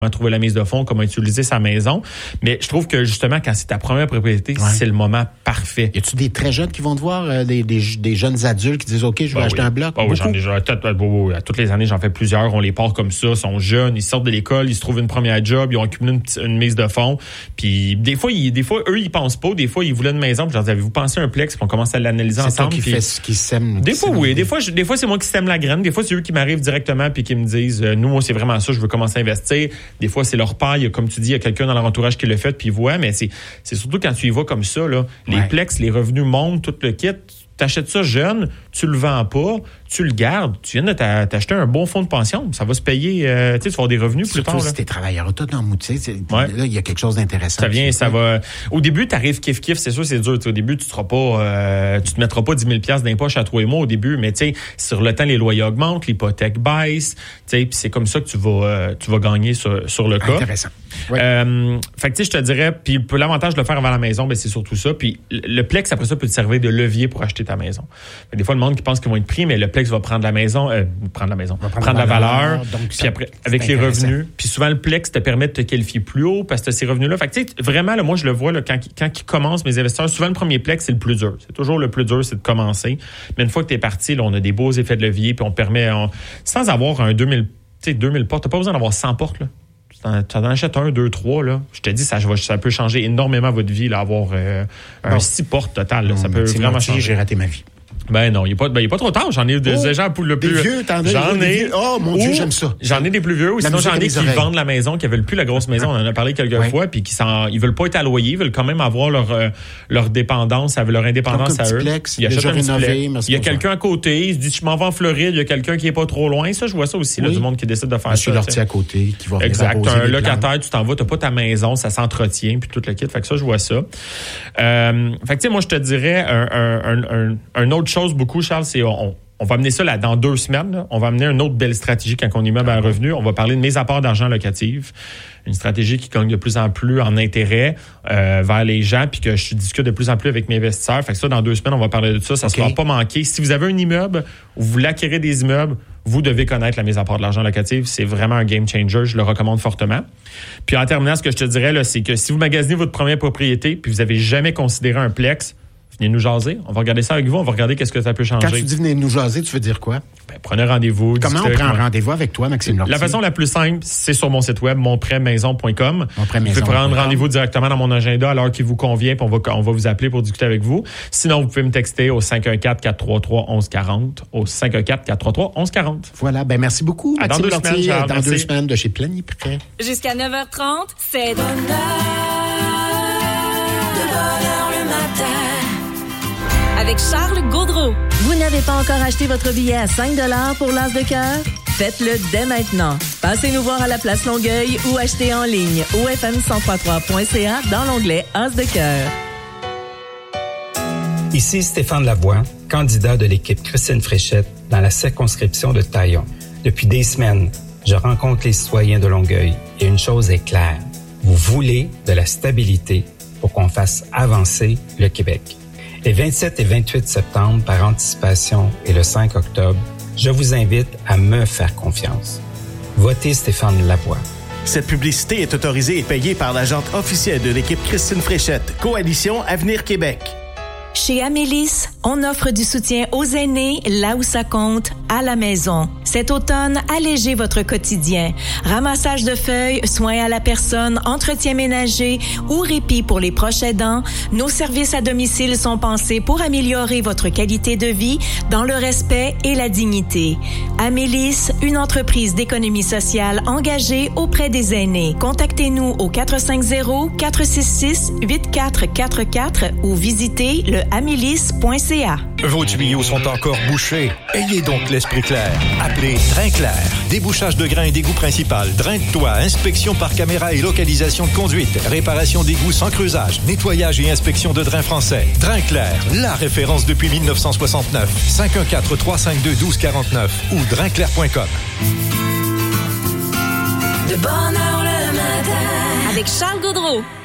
trouver la mise de fonds, comment utiliser sa maison. Mais je trouve que justement, quand c'est ta première propriété, c'est le moment parfait. Y a-tu des très jeunes qui vont te voir, des jeunes adultes qui disent, OK, je vais acheter un bloc? Oui, j'en ai déjà. Toutes les années, j'en fais plusieurs. On les part comme ça, sont jeunes, ils sortent de l'école, ils se trouvent une première job, ils ont accumulé une mise de fonds. Puis des fois, eux, ils pensent pas. Des fois, ils voulaient une maison. Puis je leur dis, avez-vous pensé à un plex? Puis on commence à l'analyser ensemble. C'est toi qui sème. Des fois, oui. Des fois, c'est moi qui sème la graine. Des fois, c'est eux qui m'arrivent directement puis qui me disent, nous, moi, c'est vraiment ça, je veux commencer à investir. Des fois, c'est leur père. Comme tu dis, il y a quelqu'un dans leur entourage qui l'a fait puis il voit. Mais c'est surtout quand tu y vas comme ça, là, les plex, les revenus montent, tout le kit. T'achètes ça jeune, tu le vends pas, tu le gardes, tu viens de t'acheter un bon fonds de pension. Ça va se payer, tu vas avoir des revenus plus tard. Surtout si t'es travailleur autonome, tu sais, là, il y a quelque chose d'intéressant. Ça va. Au début, t'arrives kiff-kiff, c'est sûr, c'est dur. Au début, tu te mettras pas 10 000 $ d'impoche à toi et moi au début, mais tu sais, sur le temps, les loyers augmentent, l'hypothèque baisse, tu sais, puis c'est comme ça que tu vas gagner sur le cas. Intéressant. Ouais. Fait que tu sais, je te dirais, puis l'avantage de le faire avant la maison, ben c'est surtout ça. Puis le plex, après ça, peut te servir de levier pour acheter ta maison. Des fois, le monde qui pense qu'ils vont être pris, mais le plex va prendre la maison, prendre la valeur, donc puis après, avec les revenus. Puis souvent, le plex te permet de te qualifier plus haut parce que tu as ces revenus-là. Fait que tu sais, vraiment, là, moi, je le vois, là, quand ils commencent, mes investisseurs, souvent, le premier plex, c'est le plus dur. C'est toujours le plus dur, c'est de commencer. Mais une fois que tu es parti, là, on a des beaux effets de levier, puis on permet, sans avoir un 2000 portes, tu n'as pas besoin d'avoir 100 portes, là. Tu en achètes 1, 2, 3, là. Je te dis, ça peut changer énormément votre vie, là, avoir un 6 portes total, là. Ça peut vraiment changer. J'ai raté ma vie. Ben non, il est pas trop tard. J'en ai des gens le plus vieux, oh mon Dieu, j'aime ça. J'en ai des plus vieux, ou sinon j'en ai qui vendent la maison, qui veulent plus la grosse maison. On en a parlé quelques fois, puis ils veulent pas être à loyer, ils veulent quand même avoir leur dépendance, leur indépendance à eux. Il y a quelqu'un à côté, il se dit je m'en vais en Floride, il y a quelqu'un qui est pas trop loin. Ça, je vois ça aussi, là, du monde qui décide de faire ça. Monsieur à côté qui va venir exact, un locataire, tu t'en vas, t'as pas ta maison, ça s'entretient, puis tout le kit. Fait que ça, je vois ça. Fait que tu sais, moi je te dirais un autre chose beaucoup, Charles, c'est on va amener ça là dans 2 semaines. Là. On va amener une autre belle stratégie quand on immeuble à revenu. On va parler de mise à part d'argent locatif. Une stratégie qui gagne de plus en plus en intérêt vers les gens, puis que je discute de plus en plus avec mes investisseurs. Fait que ça, dans 2 semaines, on va parler de ça. Ça ne sera pas manquer. Si vous avez un immeuble ou vous voulez acquérir des immeubles, vous devez connaître la mise à part de l'argent locatif. C'est vraiment un game changer. Je le recommande fortement. Puis en terminant, ce que je te dirais, là, c'est que si vous magasinez votre première propriété puis vous n'avez jamais considéré un plex, venez nous jaser. On va regarder ça avec vous. On va regarder qu'est-ce que ça peut changer. Quand tu dis venez nous jaser, tu veux dire quoi? Ben, prenez rendez-vous. Comment on prend un rendez-vous avec toi, Maxime Lortie? La façon la plus simple, c'est sur mon site web, monprêtmaison.com. Vous pouvez prendre rendez-vous directement dans mon agenda à l'heure qui vous convient, puis on va vous appeler pour discuter avec vous. Sinon, vous pouvez me texter au 514-433-1140, au 514-433-1140. Voilà. Ben, merci beaucoup, Maxime Lortie. Dans 2 semaines de chez Planiprêt. Jusqu'à 9h30, c'est de bonheur le matin. Avec Charles Gaudreau. Vous n'avez pas encore acheté votre billet à 5 $ pour l'As de cœur? Faites-le dès maintenant. Passez nous voir à la place Longueuil ou achetez en ligne au fm1033.ca dans l'onglet As de cœur. Ici Stéphane Lavoie, candidat de l'équipe Christine Fréchette dans la circonscription de Taillon. Depuis des semaines, je rencontre les citoyens de Longueuil et une chose est claire. Vous voulez de la stabilité pour qu'on fasse avancer le Québec. Les 27 et 28 septembre, par anticipation, et le 5 octobre, je vous invite à me faire confiance. Votez Stéphane Lavoie. Cette publicité est autorisée et payée par l'agente officielle de l'équipe Christine Fréchette, Coalition Avenir Québec. Chez Amélis, on offre du soutien aux aînés là où ça compte, à la maison. Cet automne, allégez votre quotidien. Ramassage de feuilles, soins à la personne, entretien ménager ou répit pour les proches aidants, nos services à domicile sont pensés pour améliorer votre qualité de vie dans le respect et la dignité. Amélis, une entreprise d'économie sociale engagée auprès des aînés. Contactez-nous au 450-466-8444 ou visitez le amélis.ca. Vos tuyaux sont encore bouchés. Ayez donc l'esprit clair. Appelez Drain-Clair. Débouchage de grains et d'égout principal. Drain de toit. Inspection par caméra et localisation de conduite. Réparation d'égouts sans creusage. Nettoyage et inspection de drains français. Drain-Clair. La référence depuis 1969. 514-352-1249 ou drainclair.com. De bonheur le matin. Avec Charles Gaudreau.